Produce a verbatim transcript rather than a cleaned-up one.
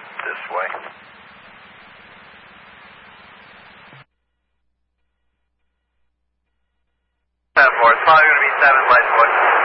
up this way. Seven four. It's probably going to be seven, Lightfoot.